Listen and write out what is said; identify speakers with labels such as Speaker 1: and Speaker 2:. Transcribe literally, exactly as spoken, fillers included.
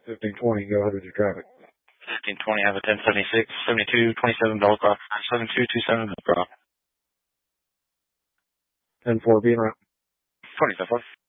Speaker 1: fifteen twenty, go ahead with your traffic.
Speaker 2: fifteen twenty, have a ten seventy-six, seventy-two, twenty-seven Bellecroft, seven two two seven Bellecroft.
Speaker 1: ten four, being route.
Speaker 2: twenty-seven.